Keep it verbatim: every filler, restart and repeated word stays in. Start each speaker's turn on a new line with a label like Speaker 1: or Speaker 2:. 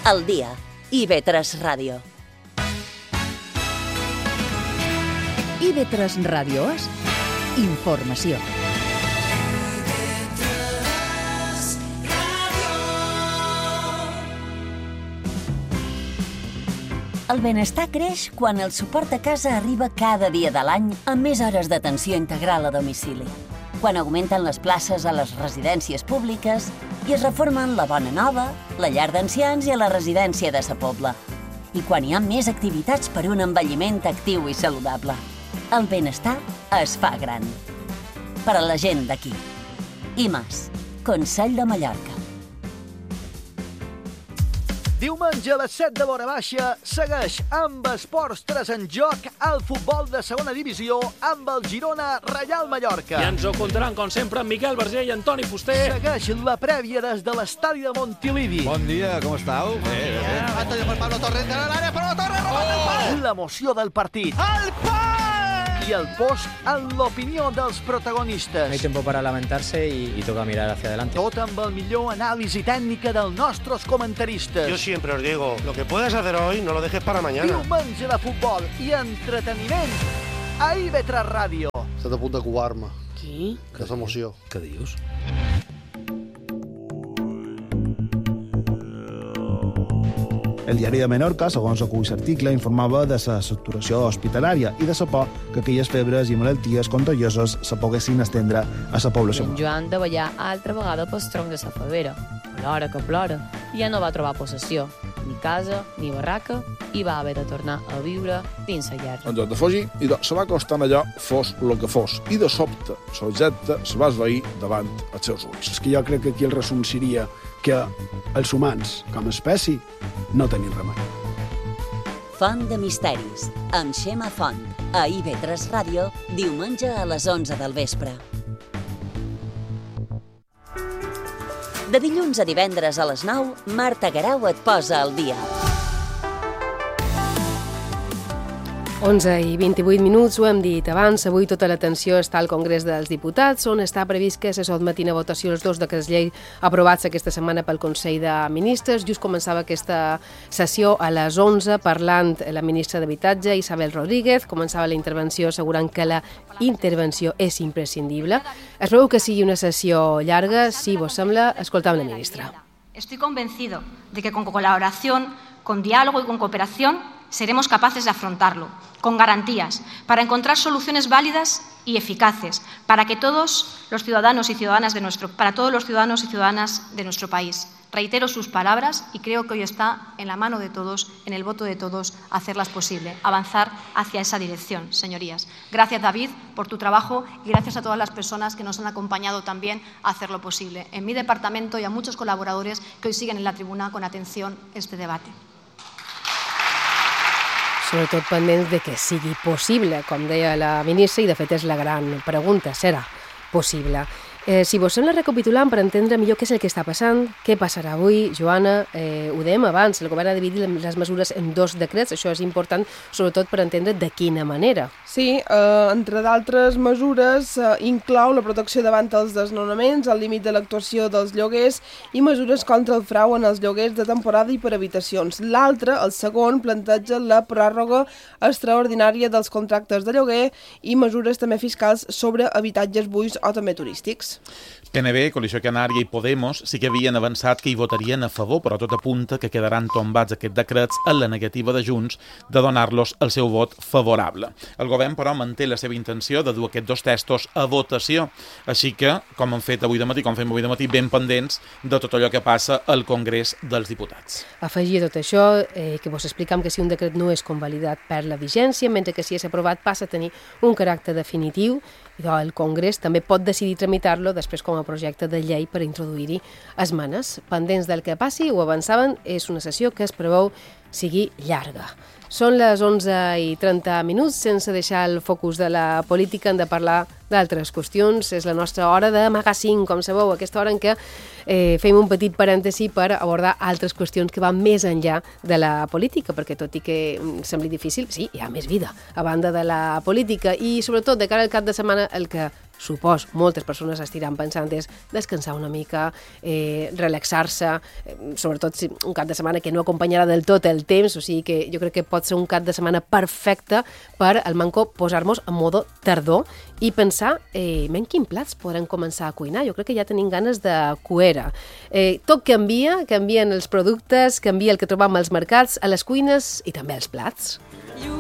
Speaker 1: El dia. I ve tres Ràdio.
Speaker 2: I ve tres Ràdio és informació.
Speaker 1: El benestar creix quan el suport a casa arriba cada dia de l'any amb més hores d'atenció integral a domicili, quan augmenten les places a les residències públiques i es reformen la Bona Nova, la llar d'ancians i a la residència de Sa Pobla, i quan hi ha més activitats per un envelliment actiu i saludable. El benestar es fa gran. Per a la gent d'aquí. I més, Consell de Mallorca.
Speaker 3: Diumenge a les set de l'hora baixa segueix amb Esports tres en joc el futbol de segona divisió amb el Girona Reial Mallorca.
Speaker 4: I ens ho contaran, com sempre, amb Miquel Verger i Antoni Fuster.
Speaker 3: Segueix la prèvia des de l'estadi de Montilivi.
Speaker 5: Bon dia, com estàu?
Speaker 3: Bon dia. Bé, bé.
Speaker 6: Antonio per Pablo Torres de l'àrea, però Torres robat el pal!
Speaker 3: L'emoció del partit.
Speaker 6: El pal!
Speaker 3: I el post en l'opinió dels protagonistes.
Speaker 7: No hay tiempo para lamentarse y, y toca mirar hacia adelante.
Speaker 3: Tot amb el millor anàlisi tècnica dels nostres comentaristes.
Speaker 8: Yo siempre os digo, lo que puedas hacer hoy, no lo dejes para mañana.
Speaker 3: Diumenge de futbol i entreteniment a I V tres Ràdio.
Speaker 9: Estic a punt de covar-me.
Speaker 2: Qui?
Speaker 9: Que és emoció.
Speaker 5: Què dius?
Speaker 10: El diari de Menorca, segons acull l'article, informava de la saturació hospitalària i de la por que aquelles febres i malalties contagioses se poguessin estendre a la població.
Speaker 11: I en Joan de ballar altra vegada pel tronc de la favera. Plora que plora. I ja no va trobar possessió, ni casa, ni barraca, i va haver de tornar a viure dins la guerra.
Speaker 12: En lloc de fugir, idò, se va costant allò fos el que fos, i de sobte, l'objecte se va esvair davant els seus ulls.
Speaker 13: És que jo crec que aquí el resum seria que els humans, com a espècie, no tenim remei.
Speaker 1: Font de misteris, amb Xema Font, a I V tres Ràdio, diumenge a les onze del vespre. De dilluns a divendres a les nou, Marta Garau et posa al dia.
Speaker 14: onze i vint-i-vuit minuts, ho hem dit abans, avui tota l'atenció està al Congrés dels Diputats, on està previst que se sotmetin a votació els dos decrets llei aprovats aquesta setmana pel Consell de Ministres. Just començava aquesta sessió a les onze, parlant la ministra d'Habitatge, Isabel Rodríguez, començava la intervenció assegurant que la intervenció és imprescindible. Es preveu que sigui una sessió llarga, si vos sembla, escoltam la ministra.
Speaker 15: Estoy convencido de que con colaboración, con diálogo y con cooperación seremos capaces de afrontarlo, con garantías, para encontrar soluciones válidas y eficaces para que todos los ciudadanos y ciudadanas de nuestro, para todos los ciudadanos y ciudadanas de nuestro país. Reitero sus palabras y creo que hoy está en la mano de todos, en el voto de todos, hacerlas posible, avanzar hacia esa dirección, señorías. Gracias, David, por tu trabajo y gracias a todas las personas que nos han acompañado también a hacerlo posible. En mi departamento y a muchos colaboradores que hoy siguen en la tribuna con atención este debate.
Speaker 14: Sobretot pendents de que sigui possible, com deia la ministra, i de fet és la gran pregunta, serà possible. Eh, si vos sembla, recapitulant per entendre millor què és el que està passant, què passarà avui, Joana, eh, ho dèiem abans, el govern ha dividit les mesures en dos decrets, això és important sobretot per entendre de quina manera.
Speaker 16: Sí, eh, entre d'altres mesures eh, inclou la protecció davant els desnonaments, el límit de l'actuació dels lloguers i mesures contra el frau en els lloguers de temporada i per habitacions. L'altre, el segon, planteja la pròrroga extraordinària dels contractes de lloguer i mesures també fiscals sobre habitatges buits o també turístics.
Speaker 17: P N B, Coalició Canària i Podemos sí que havien avançat que hi votarien a favor, però tot apunta que quedaran tombats aquests decrets en la negativa de Junts de donar-los el seu vot favorable. El govern, però, manté la seva intenció de dur aquests dos textos a votació, així que, com han fet avui de matí, com fem avui de matí, ben pendents de tot allò que passa al Congrés dels Diputats.
Speaker 14: Afegir a tot això, eh, que vos explicam que si un decret no és convalidat per la vigència, mentre que si és aprovat passa a tenir un caràcter definitiu, i el Congrés també pot decidir tramitar-lo després com a projecte de llei per introduir-hi esmenes. Pendents del que passi, ho avançaven, és una sessió que es preveu sigui llarga. Són les onze i trenta minuts, sense deixar el focus de la política, hem de parlar d'altres qüestions. És la nostra hora de magazine, com sabeu, aquesta hora en què eh, fem un petit parèntesi per abordar altres qüestions que van més enllà de la política, perquè tot i que sembli difícil, sí, hi ha més vida a banda de la política i sobretot de cara al cap de setmana el que supos, moltes persones estiran pensant és descansar una mica, eh, relaxar-se, eh, sobretot si un cap de setmana que no acompanyarà del tot el temps, o sigui que jo crec que pot ser un cap de setmana perfecte per al Manco posar-nos en modo tardor i pensar eh, en quin plats podrem començar a cuinar. Jo crec que ja tenim ganes de cuera. Eh, tot canvia, canvien els productes, canvia el que trobam als mercats, a les cuines i també als plats.